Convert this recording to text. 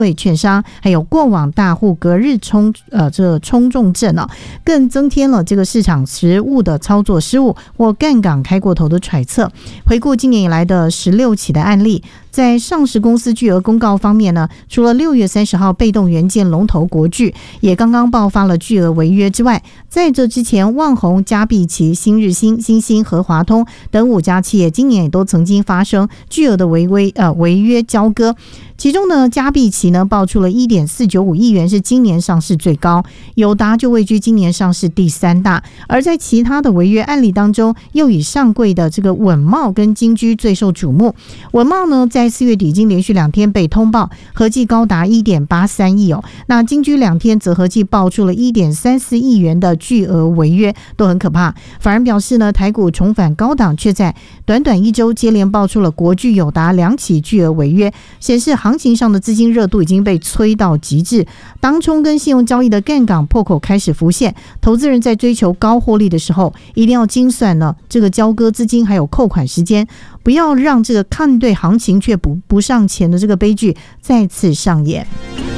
对券商还有过往大户隔日冲重症更增添了这个市场实务的操作失误或干港开过头的揣测。回顾今年以来的16起的案例，在上市公司巨额公告方面呢，除了6月30号被动元件龙头国巨也刚刚爆发了巨额违约之外，在这之前旺宏、嘉必奇、新日新、新兴和华通等5家企业今年也都曾经发生巨额的违约交割。其中呢，嘉必奇呢爆出了 1.495 亿元是今年上市最高，友达就位居今年上市第3大。而在其他的违约案例当中，又以上柜的这个稳懋跟金居最受瞩目。稳懋呢在4月底已经连续2天被通报，合计高达 1.83 亿那金居2天则合计爆出了 1.34 亿元的巨额违约，都很可怕。反而表示呢，台股重返高档，却在短短1周接连爆出了国巨、友达2起巨额违约，显示行情上的资金热度已经被催到极致，当冲跟信用交易的干港破口开始浮现。投资人在追求高获利的时候，一定要精算呢这个交割资金还有扣款时间，不要让这个看对行情却不上钱的这个悲剧再次上演。